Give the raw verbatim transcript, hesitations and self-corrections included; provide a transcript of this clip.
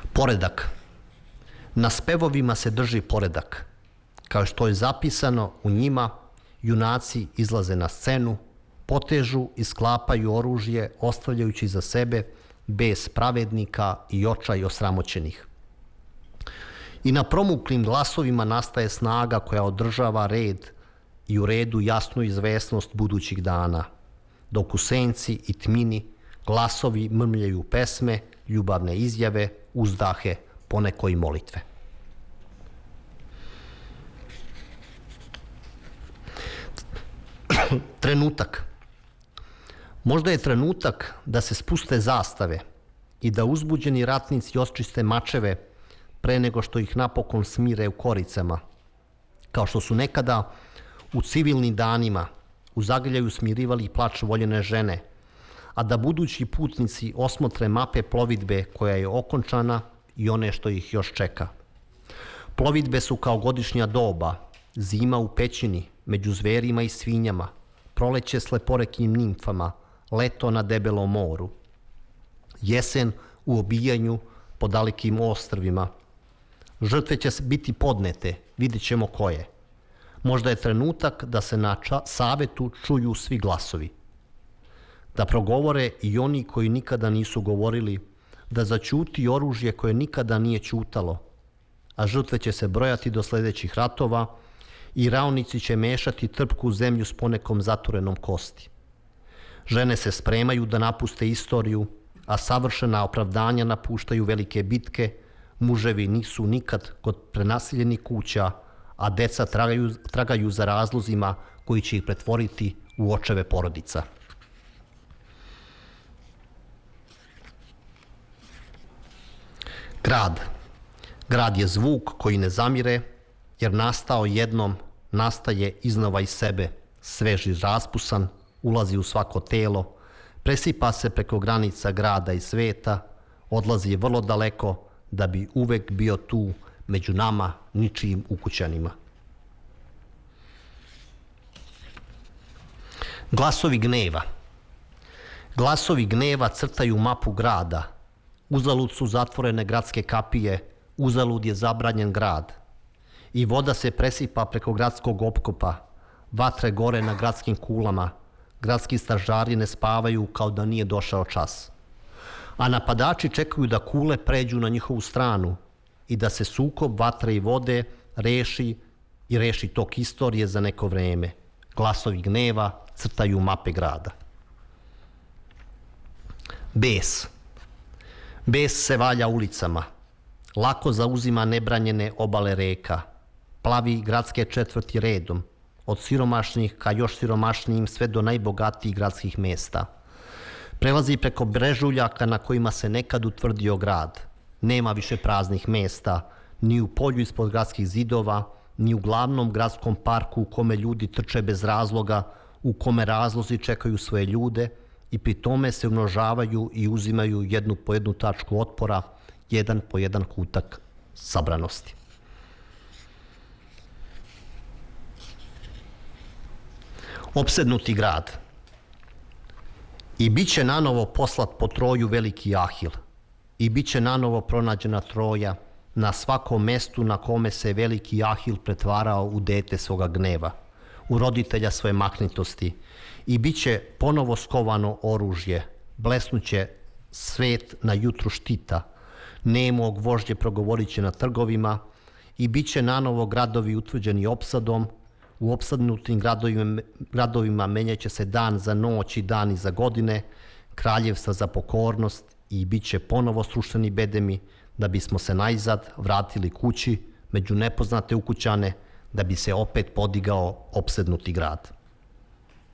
Poredak. Na spevovima se drži poredak. Kao što je zapisano u njima, junaci izlaze na scenu, potežu i sklapaju oružje, ostavljajući za sebe bes pravednika i očaj osramoćenih. I na promuklim glasovima nastaje snaga koja održava red i u redu jasnu izvesnost budućih dana, dok u senci i tmini glasovi mrmljaju pesme, ljubavne izjave, uzdahe, poneko i molitve. Trenutak. Možda je trenutak da se spuste zastave i da uzbuđeni ratnici očiste mačeve pre nego što ih napokon smire u koricama, kao što su nekada u civilnim danima u Zagrljaju smirivali plač voljene žene, a da budući putnici osmotre mape plovidbe koja je okončana i one što ih još čeka. Plovidbe su kao godišnja doba, zima u pećini, među zverima i svinjama, proleće s leporekim nimfama, leto na debelom moru, jesen u obijanju po dalekim ostrvima. Žrtve će biti podnete, vidjet ćemo koje. Možda je trenutak da se na savetu čuju svi glasovi. Da progovore i oni koji nikada nisu govorili, da zaćuti oružje koje nikada nije ćutalo, a žrtve će se brojati do sledećih ratova i raonici će mešati trpku zemlju s ponekom zaturenom kosti. Žene se spremaju da napuste istoriju, a savršena opravdanja napuštaju velike bitke, muževi nisu nikad kod prenasiljenih kuća, a deca tragaju, tragaju za razlozima koji će ih pretvoriti u očeve porodica. Grad. Grad je zvuk koji ne zamire, jer nastao jednom, nastaje iznova iz sebe, svež i raspusan, ulazi u svako telo, presipa se preko granica grada i sveta, odlazi vrlo daleko da bi uvek bio tu među nama, ničijim ukućanima. Glasovi gneva. Glasovi gneva crtaju mapu grada. Uzalud su zatvorene gradske kapije, uzalud je zabranjen grad. I voda se presipa preko gradskog opkopa, vatre gore na gradskim kulama, gradski stražari ne spavaju kao da nije došao čas. A napadači čekaju da kule pređu na njihovu stranu i da se sukob vatre i vode reši i reši tok istorije za neko vreme. Glasovi gneva crtaju mape grada. Bes. Bes se valja ulicama. Lako zauzima nebranjene obale reka. Plavi gradske četvrti redom. Od siromašnih ka još siromašnijim sve do najbogatijih gradskih mesta. Prelazi preko brežuljaka na kojima se nekad utvrdio grad. Nema više praznih mesta, ni u polju ispod gradskih zidova, ni u glavnom gradskom parku u kome ljudi trče bez razloga, u kome razlozi čekaju svoje ljude i pri tome se umnožavaju i uzimaju jednu po jednu tačku otpora, jedan po jedan kutak sabranosti. Opsednuti grad. I bit će nanovo poslat po Troju veliki Ahil. I bit će nanovo pronađena Troja na svakom mestu na kome se veliki Ahil pretvarao u dete svoga gneva, u roditelja svoje mahnitosti. I bit će ponovo skovano oružje, blesnuće svet na jutru štita, nemo gvožđe progovorit će na trgovima i bit će nanovo gradovi utvrđeni opsadom. U opsadnutim gradovima, gradovima menjaće se dan za noć i dani za godine, kraljevstva za pokornost i bit će ponovo srušeni bedemi da bismo se najzad vratili kući među nepoznate ukućane, da bi se opet podigao opsednuti grad.